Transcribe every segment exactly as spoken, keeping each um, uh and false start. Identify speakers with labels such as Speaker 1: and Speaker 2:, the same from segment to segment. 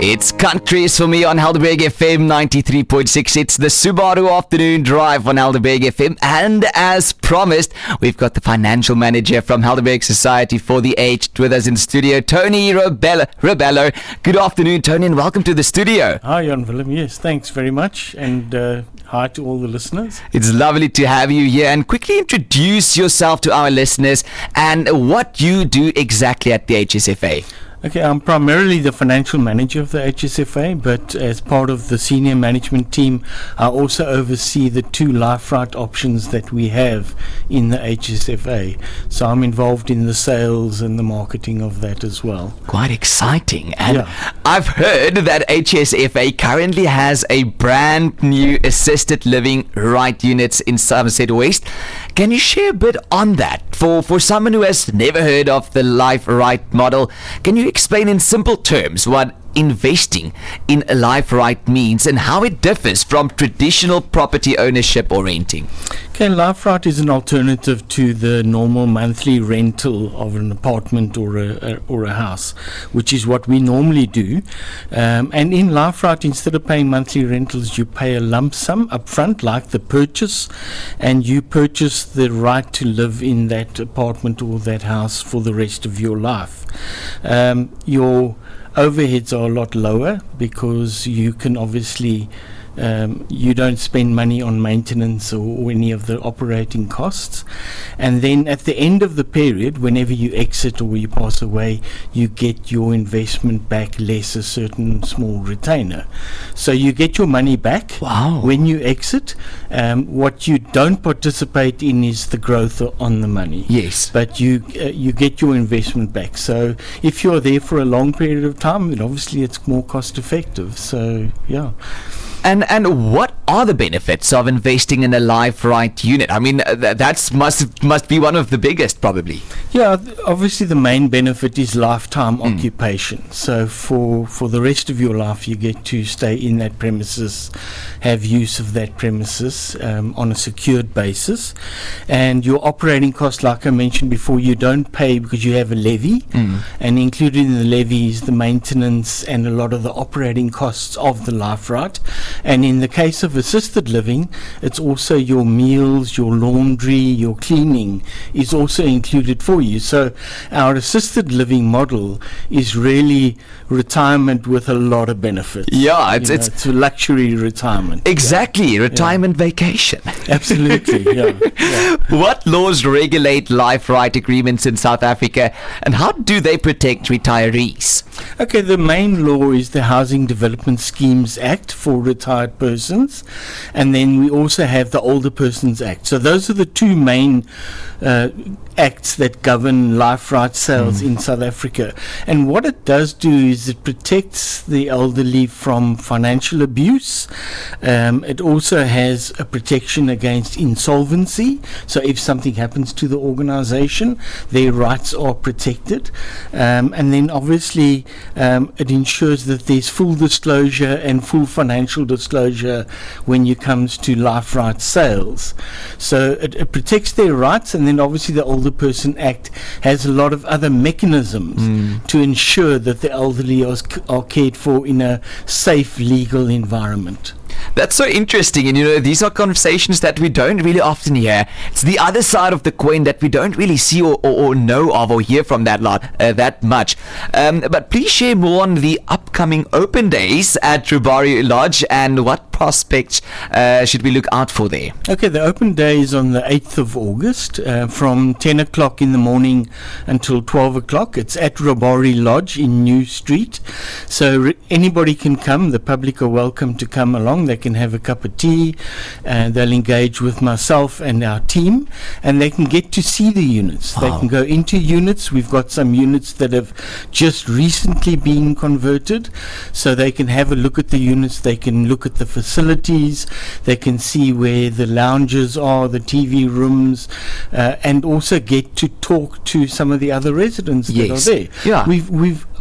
Speaker 1: It's Countries for me on Helderberg F M ninety-three point six. It's the Subaru Afternoon Drive on Helderberg F M. And as promised, we've got the financial manager from Helderberg Society for the Aged with us in studio, Tony Rebello. Rebello. Good afternoon, Tony, and welcome to the studio.
Speaker 2: Hi, Jan Willem. Yes, thanks very much. And uh, hi to all the listeners.
Speaker 1: It's lovely to have you here. And quickly introduce yourself to our listeners and what you do exactly at the H S F A.
Speaker 2: Okay, I'm primarily the financial manager of the H S F A, but as part of the senior management team, I also oversee the two life right options that we have in the H S F A. So I'm involved in the sales and the marketing of that as well.
Speaker 1: Quite exciting. And
Speaker 2: Yeah.
Speaker 1: I've heard that H S F A currently has a brand new assisted living right units in Somerset West. Can you share a bit on that? For, for someone who has never heard of the life right model, can you explain in simple terms what investing in a life right means and how it differs from traditional property ownership or renting?
Speaker 2: Okay, life right is an alternative to the normal monthly rental of an apartment or a, a or a house, which is what we normally do. Um, and in life right, instead of paying monthly rentals, you pay a lump sum up front, like the purchase, and you purchase the right to live in that apartment or that house for the rest of your life. Um, your overheads are a lot lower because you can obviously um, you don't spend money on maintenance or, or any of the operating costs, and then at the end of the period, whenever you exit or you pass away, you get your investment back less a certain small retainer. So you get your money back.
Speaker 1: Wow.
Speaker 2: When you exit. Um, what you don't participate in is the growth o- on the money.
Speaker 1: Yes.
Speaker 2: But you uh, you get your investment back. So if you're there for a long period of time, then obviously it's more cost effective. So yeah.
Speaker 1: And and what are the benefits of investing in a life right unit? I mean, uh, th- that's must must be one of the biggest, probably.
Speaker 2: Yeah, th- obviously the main benefit is lifetime occupation. So for for the rest of your life, you get to stay in that premises, have use of that premises um, on a secured basis, and your operating costs, like I mentioned before, you don't pay because you have a levy, and included in the levy is the maintenance and a lot of the operating costs of the life right. And in the case of assisted living, it's also your meals, your laundry, your cleaning is also included for you. So our assisted living model is really retirement with a lot of benefits.
Speaker 1: Yeah, it's
Speaker 2: You know,
Speaker 1: it's
Speaker 2: it's a luxury retirement.
Speaker 1: exactly retirement vacation.
Speaker 2: Absolutely, yeah. yeah.
Speaker 1: What laws regulate life right agreements in South Africa, and how do they protect retirees?
Speaker 2: Okay, the main law is the Housing Development Schemes Act for retired persons, and then we also have the Older Persons Act. So those are the two main uh, acts that govern life right sales in South Africa. And what it does do is it protects the elderly from financial abuse. Um, it also has a protection against insolvency. So if something happens to the organization, their rights are protected. Um, and then obviously um, it ensures that there's full disclosure and full financial disclosure when it comes to life right sales. So it, it protects their rights, and then obviously the Older Person Act has a lot of other mechanisms to ensure that the elderly are, are cared for in a safe legal environment.
Speaker 1: That's so interesting, and you know, these are conversations that we don't really often hear. It's the other side of the coin that we don't really see or, or, or know of or hear from that lot uh, that much. Um, but please share more on the upcoming open days at Rubari Lodge and what prospects uh, should we look out for there?
Speaker 2: Okay, the open day is on the eighth of August uh, from ten o'clock in the morning until twelve o'clock. It's at Rubari Lodge in New Street. So re- anybody can come. The public are welcome to come along. They can have a cup of tea, and they'll engage with myself and our team, and they can get to see the units. They
Speaker 1: Wow.
Speaker 2: can go into units. We've got some units that have just recently been converted, so they can have a look at the units. They can look at the facilities. They can see where the lounges are, the T V rooms, uh, and also get to talk to some of the other residents
Speaker 1: Yes.
Speaker 2: that are there.
Speaker 1: Yeah.
Speaker 2: We've we've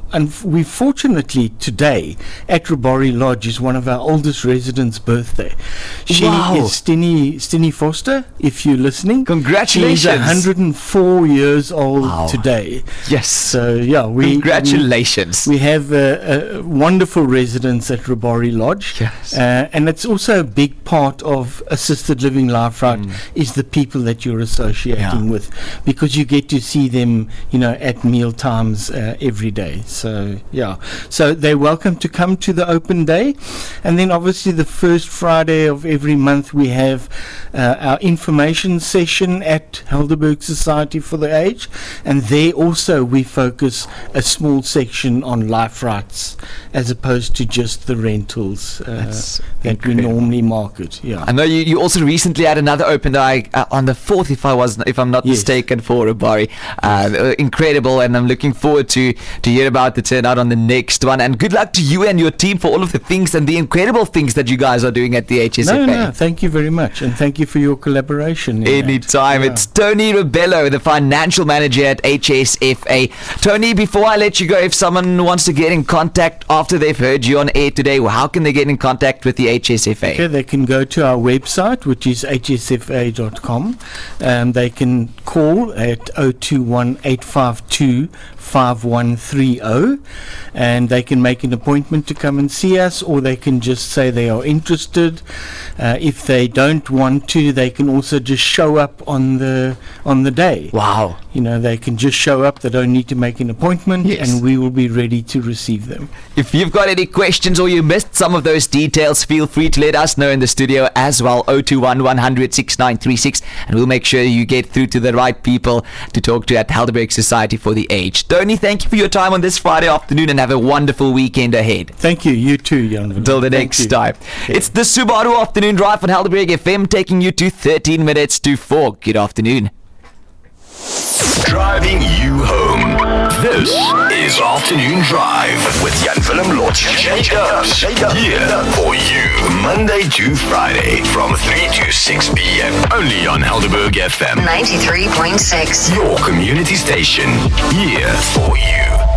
Speaker 2: and we fortunately today at Rabari Lodge is one of our oldest residents' birthday. She
Speaker 1: Wow.
Speaker 2: is Stiny, Stiny Foster, if you're listening.
Speaker 1: Congratulations.
Speaker 2: She's one hundred four years old
Speaker 1: Wow.
Speaker 2: today.
Speaker 1: Yes.
Speaker 2: So, yeah, we...
Speaker 1: Congratulations.
Speaker 2: We, we have a, a wonderful residence at Rabari Lodge.
Speaker 1: Yes.
Speaker 2: Uh, and it's also a big part of assisted living life, right,
Speaker 1: Mm.
Speaker 2: is the people that you're associating
Speaker 1: Yeah.
Speaker 2: with, because you get to see them, you know, at meal times uh, every day. So, yeah. So they're welcome to come to the open day. And then obviously the first Friday of every month we have uh, our information session at Helderberg Society for the Aged. And there also we focus a small section on life rights as opposed to just the rentals uh,
Speaker 1: That's
Speaker 2: that we
Speaker 1: incredible.
Speaker 2: normally market. Yeah.
Speaker 1: I know you, you also recently had another open day uh, on the fourth, if I was, if I'm not
Speaker 2: Yes.
Speaker 1: mistaken, for Rabari. Uh, incredible, and I'm looking forward to to hear about the turnout on the next one. And good luck to you and your team for all of the things and the incredible things that you guys are doing at the H S F A.
Speaker 2: No, no, thank you very much, and thank you for your collaboration. in that.
Speaker 1: Anytime.
Speaker 2: Yeah.
Speaker 1: It's Tony Rebello, the financial manager at H S F A. Tony, before I let you go, if someone wants to get in contact after they've heard you on air today, how can they get in contact with the H S F A?
Speaker 2: Okay, they can go to our website, which is h s f a dot com. Um, they can call at zero two one eight five two five one three zero, and they can make an appointment to come and see us, or they can just say they are interested. Uh, if they don't want to, they can also just show up on the on the day.
Speaker 1: Wow.
Speaker 2: You know, they can just show up. They don't need to make an appointment,
Speaker 1: Yes.
Speaker 2: and we will be ready to receive them.
Speaker 1: If you've got any questions or you missed some of those details, feel free to let us know in the studio as well. zero two one one hundred six nine three six, and we'll make sure you get through to the right people to talk to at Helderberg Society for the Aged. Tony, thank you for your time on this Friday afternoon, and have a wonderful weekend ahead.
Speaker 2: Thank you. You too, Jan.
Speaker 1: Until the
Speaker 2: Thank
Speaker 1: next
Speaker 2: you.
Speaker 1: time. It's the Subaru Afternoon Drive on Helderberg F M, taking you to thirteen minutes to four. Good afternoon.
Speaker 3: Driving you home. This is Afternoon Drive with Jan Willem Lotz. Shake up, shake up. Here for you, Monday to Friday from three to six p.m. Only on Helderberg F M.
Speaker 4: ninety-three point six.
Speaker 3: Your community station. Here for you.